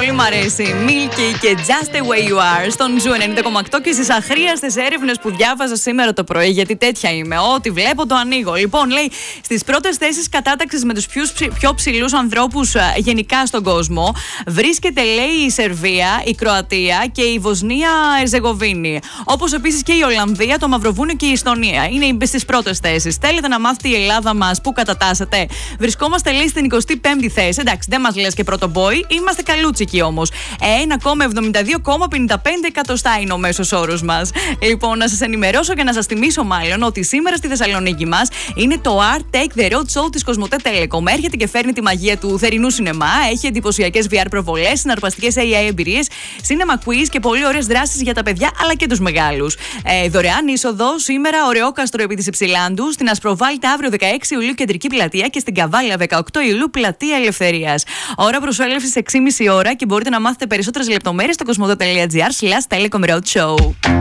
πολύ μ' αρέσει. Milky και Just the Way You Are στον Ζου 90,8 και στις αχρίαστες έρευνες που διάβαζα σήμερα το πρωί, γιατί τέτοια είμαι. Ό,τι βλέπω το ανοίγω. Λοιπόν, λέει, στις πρώτες θέσεις κατάταξης με τους πιο ψηλούς ανθρώπους γενικά στον κόσμο βρίσκεται, λέει, η Σερβία, η Κροατία και η Βοσνία Ερζεγοβίνη. Όπως επίσης και η Ολλανδία, το Μαυροβούνιο και η Εστονία. Είναι στις πρώτες θέσεις. Θέλετε να μάθετε η Ελλάδα μας που κατατάσσεται? Βρισκόμαστε, λέει, στην 25η θέση. Εντάξει, δεν μας λες και πρώτο μπόι, είμαστε καλούτσικοι όμως. 1,72,55 εκατοστά είναι ο μέσος όρος μας. Λοιπόν, να σας ενημερώσω και να σας θυμίσω μάλλον ότι σήμερα στη Θεσσαλονίκη μας είναι το Art Take The Road Show της Κοσμοτέ Telecom. Έρχεται και φέρνει τη μαγεία του θερινού σινεμά. Έχει εντυπωσιακές VR προβολές, συναρπαστικές AI εμπειρίες, cinema quiz και πολύ ωραίες δράσεις για τα παιδιά αλλά και τους μεγάλους. Δωρεάν είσοδο σήμερα, Ωρεόκαστρο επί της Υψηλάντου, στην Ασπροβάλτα αύριο 16 Ιουλίου Κεντρική Πλατεία και στην Καβάλα 18 Ιουλίου Πλατεία Ελευθερίας. Ώρα προσέλευσης 6,5 ώρα και μπορείτε να μάθετε περισσότερες λεπτομέρειες στο cosmodo.gr/Telecom Road Show.